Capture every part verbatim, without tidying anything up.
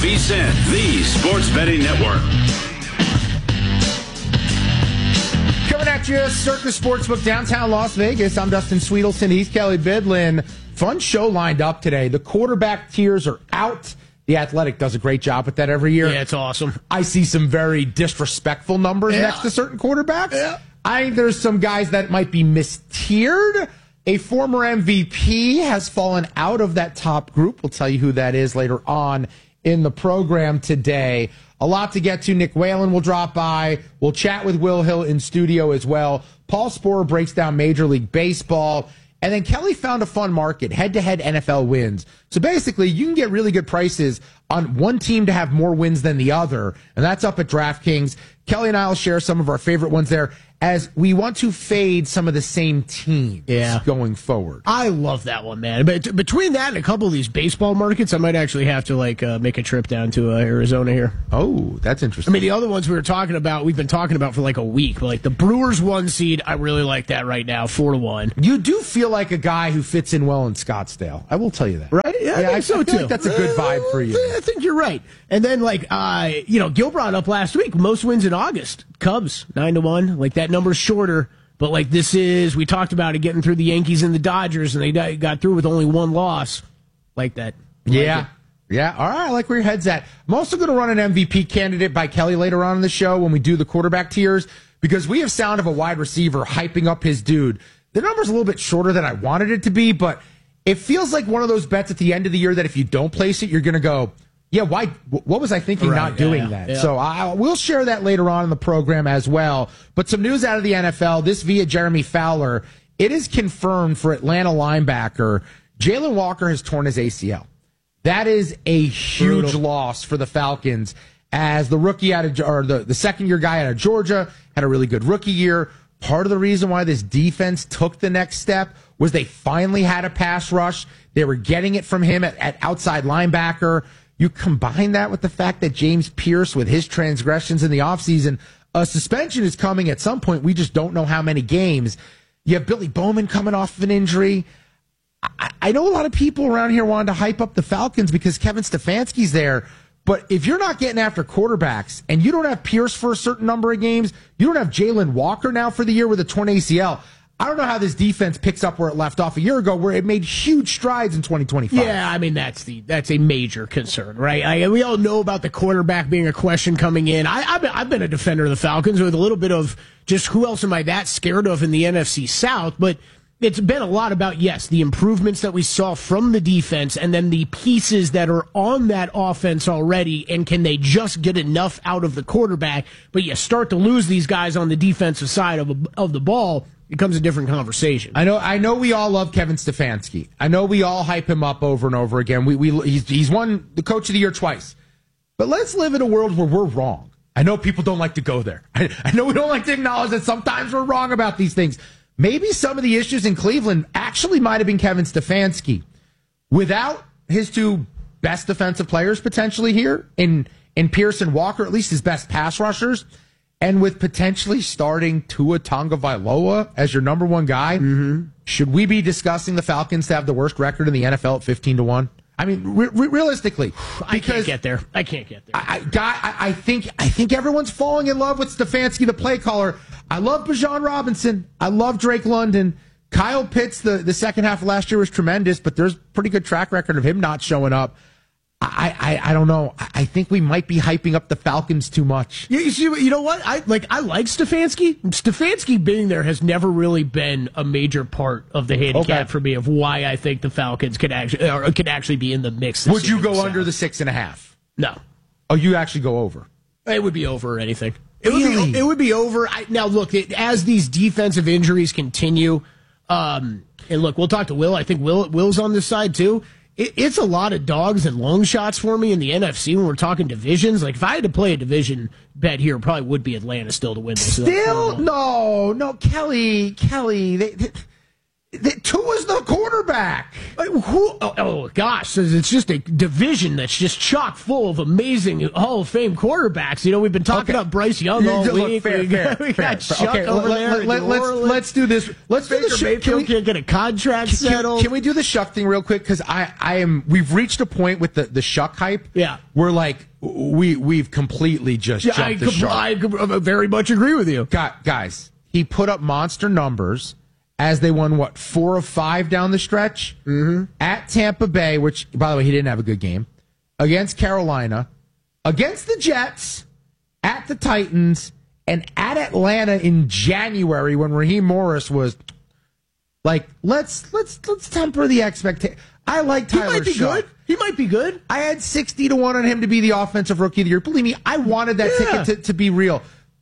V S I N, the Sports Betting Network. Coming at you, Circus Sportsbook, downtown Las Vegas. I'm Dustin Sweetelson. He's Kelly Bidlin. Fun show lined up today. The quarterback tiers are out. The Athletic does a great job with that every year. Yeah, it's awesome. I see some very disrespectful numbers yeah. next to certain quarterbacks. Yeah. I think there's some guys that might be mistiered. A former M V P has fallen out of that top group. We'll tell you who that is later on in the program today. A lot to get to. Nick Whalen will drop by. We'll chat with Will Hill in studio as well. Paul Sporer breaks down Major League Baseball. And then Kelly found a fun market, head-to-head N F L wins. So basically, you can get really good prices on one team to have more wins than the other, and that's up at DraftKings. Kelly and I will share some of our favorite ones there as we want to fade some of the same teams yeah. going forward. I love that one, man. But between that and a couple of these baseball markets, I might actually have to like uh, make a trip down to uh, Arizona here. Oh, that's interesting. I mean, the other ones we were talking about, we've been talking about for like a week. But like the Brewers one seed, I really like that right now, four to one. You do feel like a guy who fits in well in Scottsdale. I will tell you that. Right? Yeah, I yeah think I, so I feel too. Like that's a good vibe for you. I think you're right. And then like, uh, you know, Gil brought up last week, most wins in August. Cubs, nine to one. Like that number's shorter. But, like, this is, we talked about it getting through the Yankees and the Dodgers, and they got through with only one loss. Like that. Yeah. Like yeah. All right. I like where your head's at. I'm also going to run an M V P candidate by Kelly later on in the show when we do the quarterback tiers, because we have sound of a wide receiver hyping up his dude. The number's a little bit shorter than I wanted it to be, but it feels like one of those bets at the end of the year that if you don't place it, you're going to go, yeah, why? What was I thinking right, not yeah, doing yeah, that? yeah. So I will share that later on in the program as well. But some news out of the N F L, this via Jeremy Fowler. It is confirmed for Atlanta linebacker Jalen Walker has torn his A C L. That is a huge Brutal. loss for the Falcons, as the rookie out of, or the, the second year guy out of Georgia had a really good rookie year. Part of the reason why this defense took the next step was they finally had a pass rush. They were getting it from him at, at outside linebacker. You combine that with the fact that James Pierce, with his transgressions in the offseason, a suspension is coming at some point. We just don't know how many games. You have Billy Bowman coming off of an injury. I, I know a lot of people around here wanted to hype up the Falcons because Kevin Stefanski's there. But if you're not getting after quarterbacks and you don't have Pierce for a certain number of games, you don't have Jalen Walker now for the year with a torn A C L, I don't know how this defense picks up where it left off a year ago, where it made huge strides in twenty twenty-five. Yeah, I mean, that's the that's a major concern, right? I, we all know about the quarterback being a question coming in. I, I've, been, I've been a defender of the Falcons with a little bit of just who else am I that scared of in the N F C South, but it's been a lot about, yes, the improvements that we saw from the defense and then the pieces that are on that offense already, and can they just get enough out of the quarterback? But you start to lose these guys on the defensive side of, of the ball, it becomes a different conversation. I know I know we all love Kevin Stefanski. I know we all hype him up over and over again. We, we he's, he's won the Coach of the Year twice. But let's live in a world where we're wrong. I know people don't like to go there. I, I know we don't like to acknowledge that sometimes we're wrong about these things. Maybe some of the issues in Cleveland actually might have been Kevin Stefanski. Without his two best defensive players potentially here in, in Pierce and Walker, at least his best pass rushers, and with potentially starting Tua Tagovailoa as your number one guy, mm-hmm. should we be discussing the Falcons to have the worst record in the N F L at fifteen to one? I mean, re- re- realistically, I can't get there. I can't get there. I, I, guy, I, I think I think everyone's falling in love with Stefanski, the play caller. I love Bijan Robinson. I love Drake London. Kyle Pitts, the, the second half of last year was tremendous, but there's a pretty good track record of him not showing up. I, I, I don't know. I think we might be hyping up the Falcons too much. You, you see, you know what? I like. I like Stefanski. Stefanski being there has never really been a major part of the handicap Okay. for me of why I think the Falcons could actually or could actually be in the mix. This Would you year go in the under South. the six and a half? No. Oh, you actually go over. It would be over or anything. It Really? would be. It would be over. I, now, look, it, as these defensive injuries continue, um, and look, we'll talk to Will. I think Will Will's on this side too. It, it's a lot of dogs and long shots for me in the N F C when we're talking divisions. Like if I had to play a division bet here, it probably would be Atlanta still to win this. Still, no, no, Kelly, Kelly. They, they, Tua's the quarterback. Like, who, oh, oh, gosh, it's just a division that's just chock full of amazing Hall of Fame quarterbacks. You know, we've been talking okay. about Bryce Young all Look, week. Fair, we fair, got, we fair. got Chuck okay, over let, there. let, let, let's, let's do this. Let's Baker do the sh- Mayfield can we, can't get a contract can, settled. Can we do the Shuck thing real quick? Because I, I am. We've reached a point with the, the Shuck hype. Yeah, we're like we we've completely just yeah, jumped I, the shark. I, I very much agree with you, guys. He put up monster numbers as they won, what, four of five down the stretch? Mm-hmm. At Tampa Bay, which, by the way, he didn't have a good game. Against Carolina. Against the Jets. At the Titans. And at Atlanta in January when Raheem Morris was like, let's let's let's temper the expectation. I like Tyler He might be Shuck. good. He might be good. I had sixty to one on him to be the offensive rookie of the year. Believe me, I wanted that Yeah. ticket to, to be real.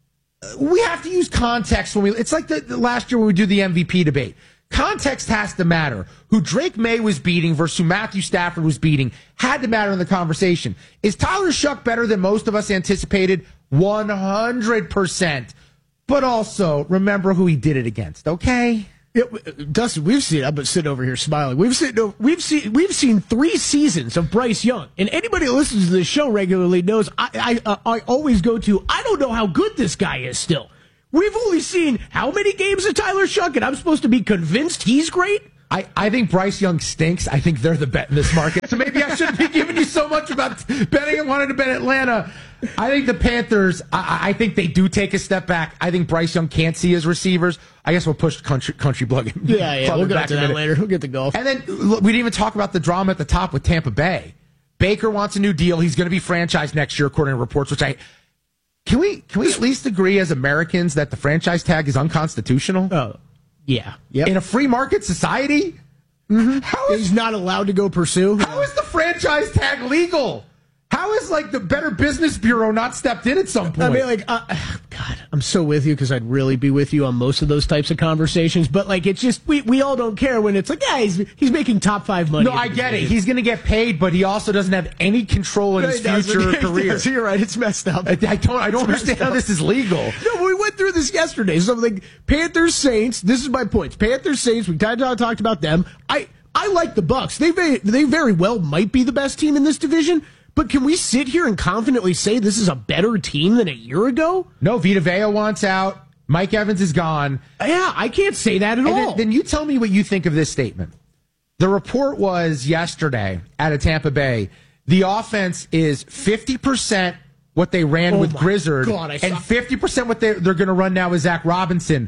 We have to use context when we. It's like the, the last year when we do the M V P debate. Context has to matter. Who Drake May was beating versus who Matthew Stafford was beating had to matter in the conversation. Is Tyler Shuck better than most of us anticipated? one hundred percent. But also, remember who he did it against, okay? It, Dustin, we've seen. I've been sitting over here smiling. We've seen. We've seen. We've seen three seasons of Bryce Young, and anybody who listens to this show regularly knows I. I, uh, I always go to. I don't know how good this guy is. Still, we've only seen how many games of Tyler Shuck, and I'm supposed to be convinced he's great. I, I think Bryce Young stinks. I think they're the bet in this market. So maybe I shouldn't be giving you so much about betting. I wanted to bet Atlanta. I think the Panthers, I, I think they do take a step back. I think Bryce Young can't see his receivers. I guess we'll push country country plug. Yeah, yeah, we'll get to that later. We'll get to golf. And then look, we didn't even talk about the drama at the top with Tampa Bay. Baker wants a new deal. He's going to be franchised next year, according to reports, which I... Can we, can we at least agree as Americans that the franchise tag is unconstitutional? Oh, yeah. Yep. In a free market society? Mm-hmm. How is, He's not allowed to go pursue? How is the franchise tag legal? How is, like, the Better Business Bureau not stepped in at some point? I mean, like, uh, God, I'm so with you because I'd really be with you on most of those types of conversations. But, like, it's just, we, we all don't care when it's like, yeah, he's, he's making top five money. No, I get it. He's going to get paid, but he also doesn't have any control in No, his he doesn't. future He career. does. You're right. It's messed up. I, I don't, I don't understand how this is legal. No, but we went through this yesterday. So, like, Panthers, Saints, this is my point. Panthers, Saints, we talked talked about them. I, I like the Bucks. They very, they very well might be the best team in this division. But can we sit here and confidently say this is a better team than a year ago? No, Vita Vea wants out. Mike Evans is gone. Yeah, I can't say that at and all. Then, then you tell me what you think of this statement. The report was yesterday out of Tampa Bay. The offense is fifty percent what they ran oh with my Grizzard God, I saw- and fifty percent what they're, they're going to run now with Zach Robinson.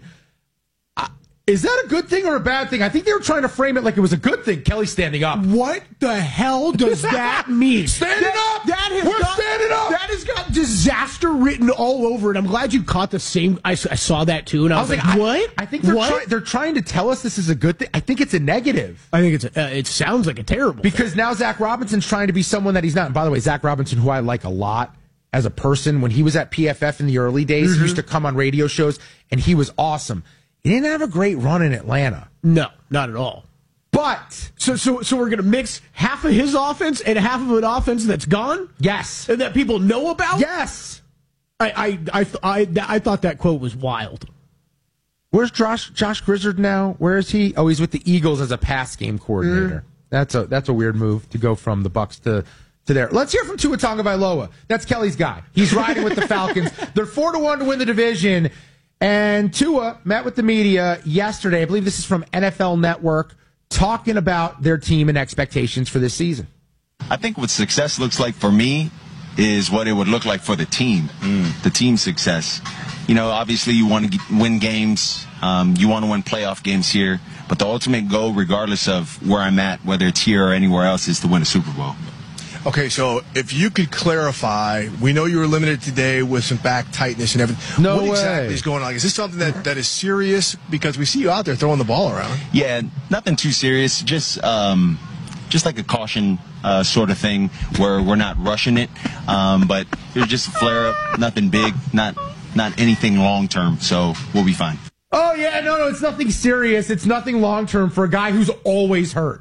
Is that a good thing or a bad thing? I think they were trying to frame it like it was a good thing. Kelly's standing up. What the hell does that mean? Standing that, up! That has We're got, standing up! That has got disaster written all over it. I'm glad you caught the same. I, I saw that too, and I was, I was like, like, what? I, I think they're, what? try, they're trying to tell us this is a good thing. I think it's a negative. I think it's a, uh, it sounds like a terrible Because thing. now Zach Robinson's trying to be someone that he's not. And by the way, Zach Robinson, who I like a lot as a person, when he was at P F F in the early days, mm-hmm. he used to come on radio shows, and he was awesome. He didn't have a great run in Atlanta. No, not at all. But so so so we're going to mix half of his offense and half of an offense that's gone? Yes. And that people know about? Yes. I I I I, I thought that quote was wild. Where's Josh Josh Grizzard now? Where is he? Oh, he's with the Eagles as a pass game coordinator. Mm. That's a that's a weird move to go from the Bucks to to there. Let's hear from Tua Tagovailoa. That's Kelly's guy. He's riding with the Falcons. They're four to one to win the division. And Tua met with the media yesterday. I believe this is from N F L Network, talking about their team and expectations for this season. I think what success looks like for me is what it would look like for the team, mm. the team's success. You know, obviously you want to win games. Um, you want to win playoff games here. But the ultimate goal, regardless of where I'm at, whether it's here or anywhere else, is to win a Super Bowl. Okay, so if you could clarify, we know you were limited today with some back tightness and everything. No what way. exactly is going on? Is this something that, that is serious? Because we see you out there throwing the ball around. Yeah, nothing too serious. Just um, just like a caution uh, sort of thing where we're not rushing it. Um, but it was just a flare-up, nothing big, not not anything long-term, so we'll be fine. Oh, yeah, no, no, it's nothing serious. It's nothing long-term for a guy who's always hurt.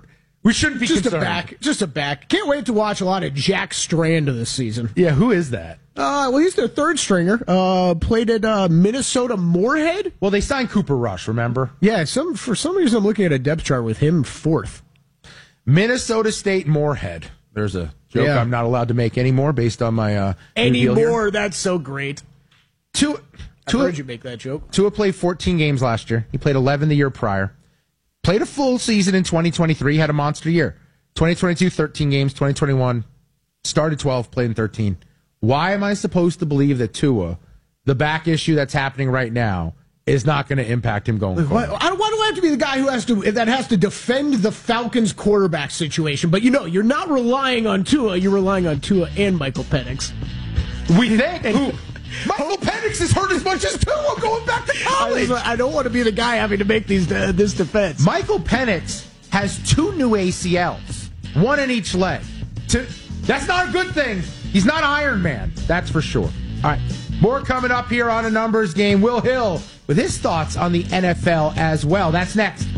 We shouldn't be just concerned. a back. Just a back. Can't wait to watch a lot of Jack Strand this season. Yeah, who is that? Uh, well, he's their third stringer. Uh, played at uh, Minnesota Moorhead. Well, they signed Cooper Rush, remember? Yeah, some for some reason I'm looking at a depth chart with him fourth. Minnesota State Moorhead. There's a joke Yeah. I'm not allowed to make anymore based on my uh, Anymore, that's so great. Tua, I Tua, heard you make that joke. Tua played fourteen games last year. He played eleven the year prior. Played a full season in twenty twenty-three, had a monster year. twenty twenty-two, thirteen games. twenty twenty-one, started twelve, played in thirteen. Why am I supposed to believe that Tua, the back issue that's happening right now, is not going to impact him going Why, forward? why do I have to be the guy who has to that has to defend the Falcons quarterback situation? But you know, you're not relying on Tua. You're relying on Tua and Michael Penix. We think who? Michael Penix is hurt as much as Tua going back to I, college. was- I don't want to be the guy having to make these uh, this defense. Michael Penix has two new A C Ls, one in each leg. To, that's not a good thing. He's not Iron Man, that's for sure. All right, more coming up here on a numbers game. Will Hill with his thoughts on the N F L as well. That's next.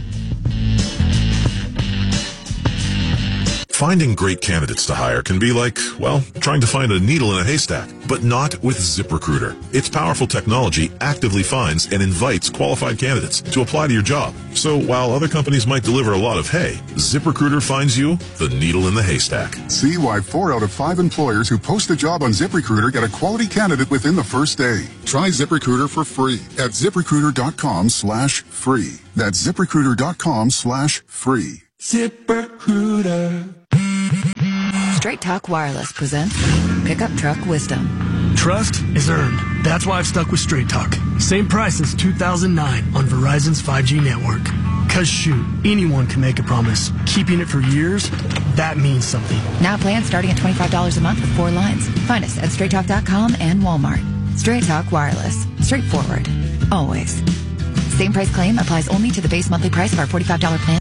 Finding great candidates to hire can be like, well, trying to find a needle in a haystack, but not with ZipRecruiter. Its powerful technology actively finds and invites qualified candidates to apply to your job. So while other companies might deliver a lot of hay, ZipRecruiter finds you the needle in the haystack. See why four out of five employers who post a job on ZipRecruiter get a quality candidate within the first day. Try ZipRecruiter for free at ZipRecruiter.com slash free. That's ZipRecruiter.com slash free. ZipRecruiter. Straight Talk Wireless presents Pickup Truck Wisdom. Trust is earned. That's why I've stuck with Straight Talk. Same price since two thousand nine on Verizon's five G network. Cause shoot, anyone can make a promise. Keeping it for years, that means something. Now plans starting at twenty-five dollars a month with four lines. Find us at straight talk dot com and Walmart. Straight Talk Wireless. Straightforward. Always. Same price claim applies only to the base monthly price of our forty-five dollars plan.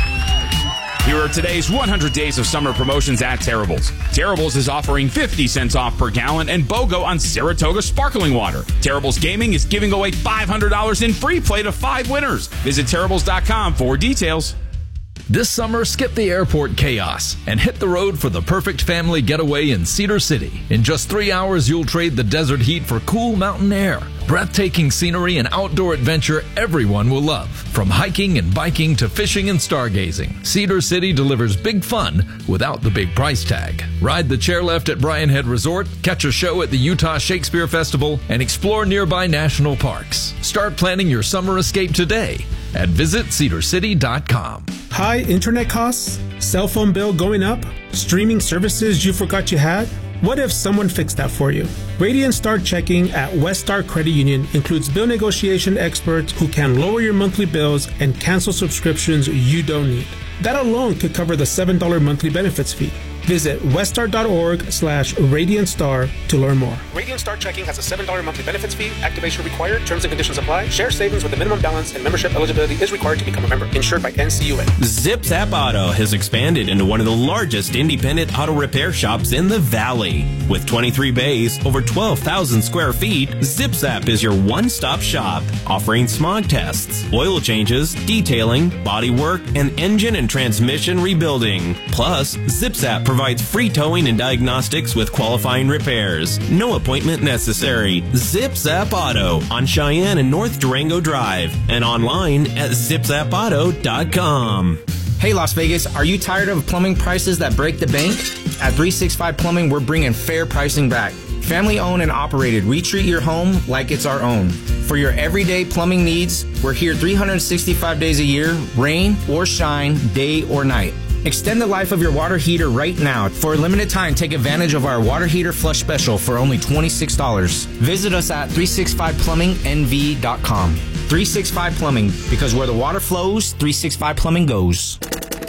Here are today's one hundred days of summer promotions at Terrible's. Terrible's is offering fifty cents off per gallon and BOGO on Saratoga sparkling water. Terrible's Gaming is giving away five hundred dollars in free play to five winners. Visit Terrible's dot com for details. This summer, skip the airport chaos and hit the road for the perfect family getaway in Cedar City. In just three hours, you'll trade the desert heat for cool mountain air. Breathtaking scenery and outdoor adventure everyone will love. From hiking and biking to fishing and stargazing, Cedar City delivers big fun without the big price tag. Ride the chairlift at Bryan Head Resort, catch a show at the Utah Shakespeare Festival, and explore nearby national parks. Start planning your summer escape today at visit cedar city dot com. High internet costs? Cell phone bill going up? Streaming services you forgot you had? What if someone fixed that for you? Radiant Star Checking at West Star Credit Union includes bill negotiation experts who can lower your monthly bills and cancel subscriptions you don't need. That alone could cover the seven dollars monthly benefits fee. Visit weststar.org slash Radiant Star to learn more. Radiant Star Checking has a seven dollars monthly benefits fee. Activation required. Terms and conditions apply. Share savings with a minimum balance and membership eligibility is required to become a member. Insured by N C U A. ZipZap Auto has expanded into one of the largest independent auto repair shops in the Valley. With twenty-three bays, over twelve thousand square feet, ZipZap is your one-stop shop, offering smog tests, oil changes, detailing, body work, and engine and transmission rebuilding. Plus, ZipZap provides provides free towing and diagnostics with qualifying repairs. No appointment necessary. ZipZap Auto on Cheyenne and North Durango Drive and online at zip zap auto dot com. Hey Las Vegas, are you tired of plumbing prices that break the bank? At three sixty-five Plumbing, we're bringing fair pricing back. Family owned and operated, we treat your home like it's our own. For your everyday plumbing needs, we're here three hundred sixty-five days a year, rain or shine, day or night. Extend the life of your water heater right now. For a limited time, take advantage of our water heater flush special for only twenty-six dollars. Visit us at three sixty-five plumbing n v dot com. three sixty-five Plumbing, because where the water flows, three sixty-five Plumbing goes.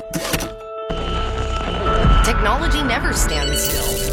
Technology never stands still.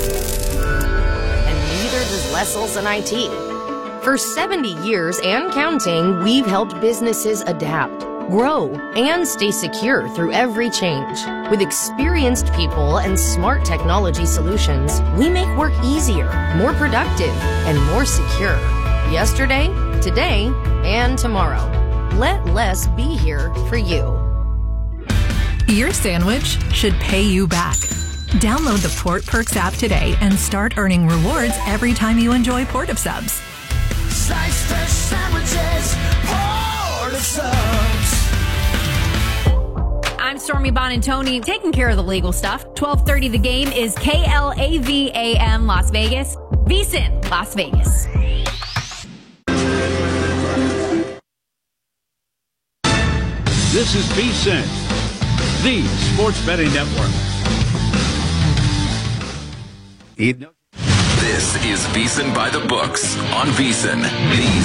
And neither does Lesselson I T. For seventy years and counting, we've helped businesses adapt, grow, and stay secure through every change. With experienced people and smart technology solutions, we make work easier, more productive, and more secure. Yesterday, today, and tomorrow. Let less be here for you. Your sandwich should pay you back. Download the Port Perks app today and start earning rewards every time you enjoy Port of Subs. Slice fresh sandwiches, Port of Subs. I'm Stormy Bonantoni, taking care of the legal stuff. twelve thirty The Game is K L A V A M Las Vegas, VSiN Las Vegas. This is VSiN, the Sports Betting Network. This is VSiN by the Books on VSiN, the